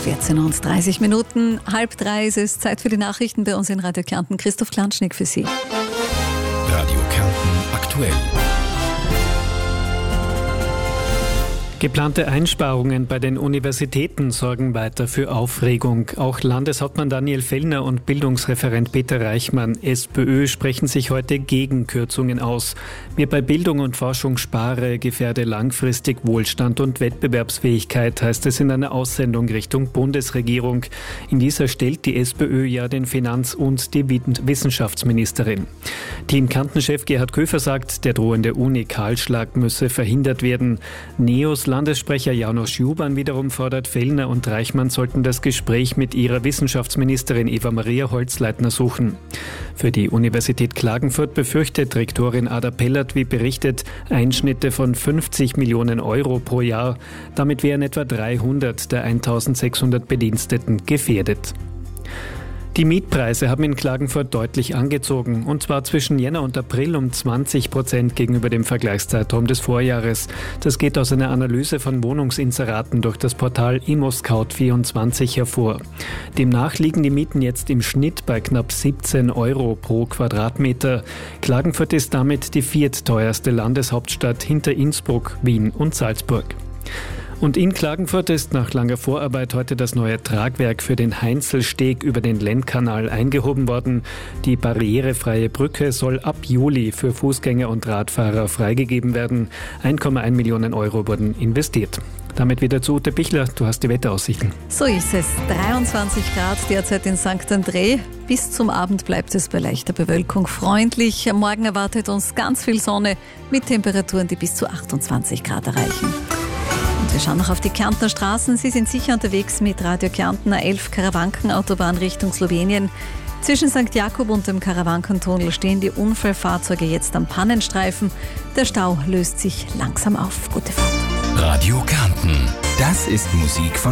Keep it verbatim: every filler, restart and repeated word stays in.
vierzehn und dreißig Minuten, halb drei ist es, Zeit für die Nachrichten bei uns in Radio Kärnten. Christoph Klanschnick für Sie. Radio Kärnten aktuell. Geplante Einsparungen bei den Universitäten sorgen weiter für Aufregung. Auch Landeshauptmann Daniel Fellner und Bildungsreferent Peter Reichmann, SPÖ, sprechen sich heute gegen Kürzungen aus. Wer bei Bildung und Forschung spare, gefährde langfristig Wohlstand und Wettbewerbsfähigkeit, heißt es in einer Aussendung Richtung Bundesregierung. In dieser stellt die SPÖ ja den Finanz- und die Wissenschaftsministerin. Team Kärnten-Chef Gerhard Köfer sagt, der drohende Uni-Kahlschlag müsse verhindert werden. Neos Landessprecher János Juban wiederum fordert, Fellner und Reichmann sollten das Gespräch mit ihrer Wissenschaftsministerin Eva-Maria Holzleitner suchen. Für die Universität Klagenfurt befürchtet Rektorin Ada Pellert, wie berichtet, Einschnitte von fünfzig Millionen Euro pro Jahr. Damit wären etwa dreihundert der eintausendsechshundert Bediensteten gefährdet. Die Mietpreise haben in Klagenfurt deutlich angezogen, und zwar zwischen Jänner und April um zwanzig Prozent gegenüber dem Vergleichszeitraum des Vorjahres. Das geht aus einer Analyse von Wohnungsinseraten durch das Portal ImmoScout vierundzwanzig hervor. Demnach liegen die Mieten jetzt im Schnitt bei knapp siebzehn Euro pro Quadratmeter. Klagenfurt ist damit die viertteuerste Landeshauptstadt hinter Innsbruck, Wien und Salzburg. Und in Klagenfurt ist nach langer Vorarbeit heute das neue Tragwerk für den Heinzelsteg über den Lendkanal eingehoben worden. Die barrierefreie Brücke soll ab Juli für Fußgänger und Radfahrer freigegeben werden. eins Komma eins Millionen Euro wurden investiert. Damit wieder zu Ute Bichler, du hast die Wetteraussichten. So ist es. dreiundzwanzig Grad derzeit in Sankt André. Bis zum Abend bleibt es bei leichter Bewölkung freundlich. Morgen erwartet uns ganz viel Sonne mit Temperaturen, die bis zu achtundzwanzig Grad erreichen. Wir schauen noch auf die Kärntner Straßen. Sie sind sicher unterwegs mit Radio Kärnten A elf Karawankenautobahn Richtung Slowenien. Zwischen Sankt Jakob und dem Karawankentunnel stehen die Unfallfahrzeuge jetzt am Pannenstreifen. Der Stau löst sich langsam auf. Gute Fahrt. Radio Kärnten. Das ist Musik von